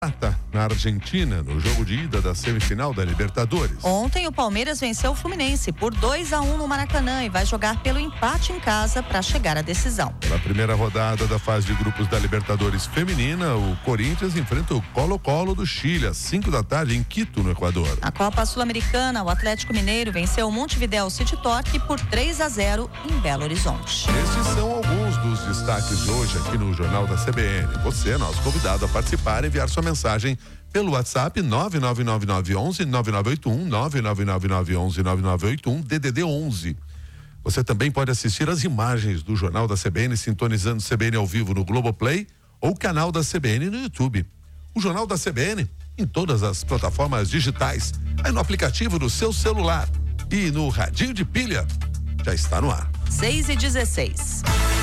Na Argentina, no jogo de ida da semifinal da Libertadores. Ontem o Palmeiras venceu o Fluminense por 2-1 no Maracanã e vai jogar pelo empate em casa para chegar à decisão. Na primeira rodada da fase de grupos da Libertadores feminina, o Corinthians enfrenta o Colo-Colo do Chile às 5 da tarde em Quito, no Equador. Na Copa Sul-Americana, o Atlético Mineiro venceu o Montevidéu City Torque por 3-0 em Belo Horizonte. Estes são alguns dos destaques de hoje aqui no Jornal da CBN. Você é nosso convidado a participar e enviar sua mensagem pelo WhatsApp 99911-9981, 99911-9981, DDD 11. Você também pode assistir as imagens do Jornal da CBN sintonizando CBN ao vivo no Globoplay ou canal da CBN no YouTube. O Jornal da CBN em todas as plataformas digitais, aí no aplicativo do seu celular e no radinho de pilha. Já está no ar. 6:16.